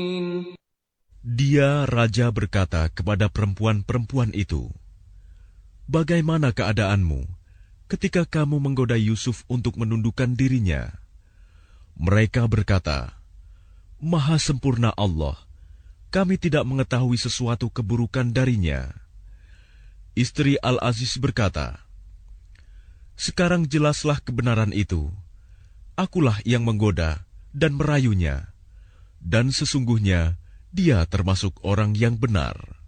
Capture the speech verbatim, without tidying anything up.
Dia, raja, berkata kepada perempuan-perempuan itu, "Bagaimana keadaanmu ketika kamu menggoda Yusuf untuk menundukkan dirinya?" Mereka berkata, "Maha sempurna Allah, kami tidak mengetahui sesuatu keburukan darinya." Istri Al-Aziz berkata, "Sekarang jelaslah kebenaran itu. Akulah yang menggoda dan merayunya, dan sesungguhnya dia termasuk orang yang benar."